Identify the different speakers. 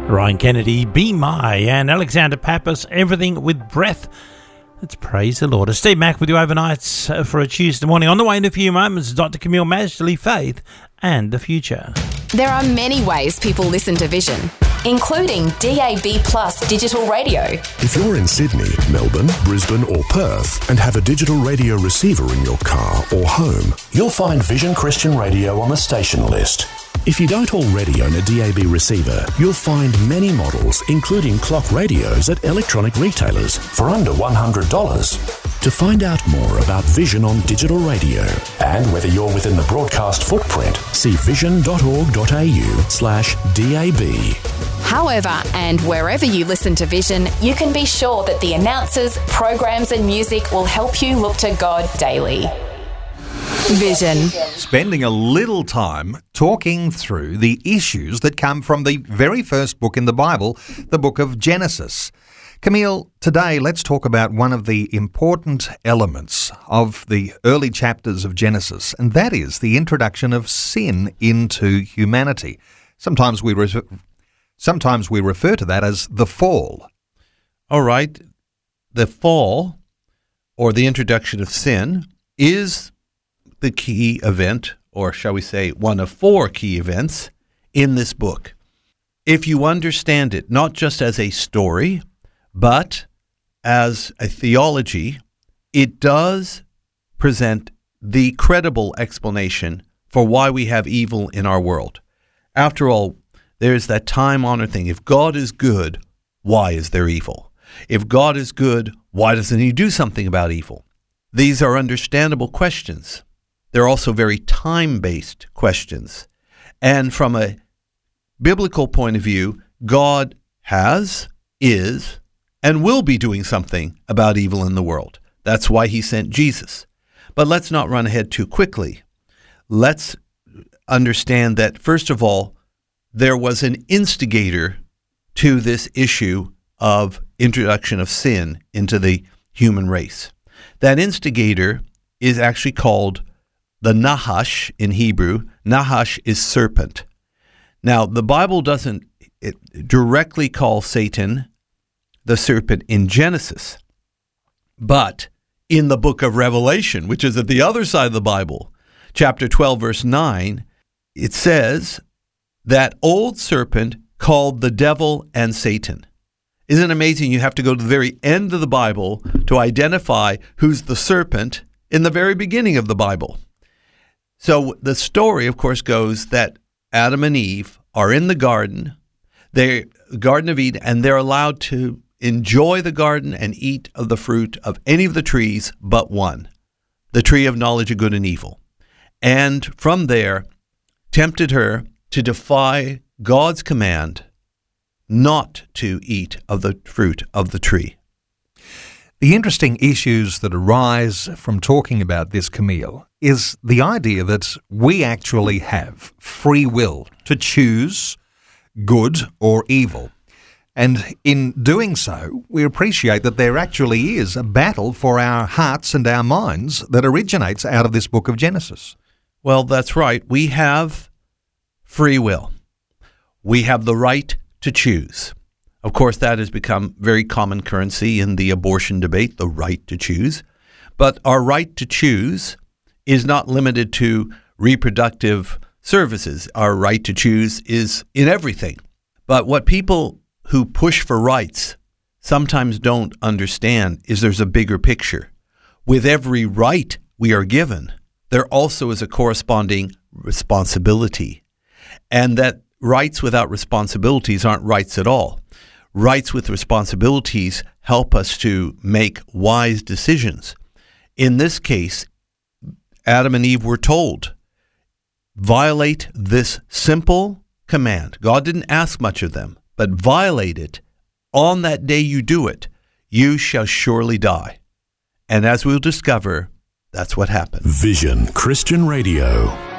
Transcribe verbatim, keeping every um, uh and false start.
Speaker 1: Ryan Kennedy, Be My, and Alexander Pappas, Everything with Breath. Let's praise the Lord. It's Steve Mack with you overnight for a Tuesday morning. On the way in a few moments, Doctor Camille Masterly, Faith and the Future.
Speaker 2: There are many ways people listen to Vision, including D A B plus digital radio.
Speaker 3: If you're in Sydney, Melbourne, Brisbane or Perth and have a digital radio receiver in your car or home, you'll find Vision Christian Radio on the station list. If you don't already own a D A B receiver, you'll find many models, including clock radios, at electronic retailers for under one hundred dollars. To find out more about Vision on digital radio and whether you're within the broadcast footprint, see vision.org.au slash DAB.
Speaker 2: However, and wherever you listen to Vision, you can be sure that the announcers, programs and music will help you look to God daily. Vision.
Speaker 4: Spending a little time talking through the issues that come from the very first book in the Bible, the book of Genesis. Camille, today let's talk about one of the important elements of the early chapters of Genesis, and that is the introduction of sin into humanity. Sometimes we refer, sometimes we refer to that as the fall.
Speaker 5: All right. The fall, or the introduction of sin, is the key event, or shall we say one of four key events in this book. If you understand it not just as a story, but as a theology, it does present the credible explanation for why we have evil in our world. After all, there's that time-honored thing. If God is good, why is there evil? If God is good, why doesn't he do something about evil? These are understandable questions. They're also very time-based questions. And from a biblical point of view, God has, is, and will be doing something about evil in the world. That's why he sent Jesus. But let's not run ahead too quickly. Let's understand that, first of all, there was an instigator to this issue of introduction of sin into the human race. That instigator is actually called the Nahash in Hebrew. Nahash is serpent. Now, the Bible doesn't it directly call Satan the serpent in Genesis, but in the book of Revelation, which is at the other side of the Bible, chapter twelve, verse nine, it says that old serpent called the devil and Satan. Isn't it amazing? You have to go to the very end of the Bible to identify who's the serpent in the very beginning of the Bible. So the story, of course, goes that Adam and Eve are in the garden, the Garden of Eden, and they're allowed to enjoy the garden and eat of the fruit of any of the trees but one, the tree of knowledge of good and evil. And from there, tempted her to defy God's command not to eat of the fruit of the tree.
Speaker 4: The interesting issues that arise from talking about this, Camille, is the idea that we actually have free will to choose good or evil. And in doing so, we appreciate that there actually is a battle for our hearts and our minds that originates out of this book of Genesis.
Speaker 5: Well, that's right. We have free will. We have the right to choose. Of course, that has become very common currency in the abortion debate, the right to choose. But our right to choose is not limited to reproductive services. Our right to choose is in everything. But what people who push for rights sometimes don't understand is there's a bigger picture. With every right we are given, there also is a corresponding responsibility. And that rights without responsibilities aren't rights at all. Rights with responsibilities help us to make wise decisions. In this case, Adam and Eve were told, violate this simple command. God didn't ask much of them, but violate it. On that day you do it, you shall surely die. And as we'll discover, that's what happened.
Speaker 3: Vision Christian Radio.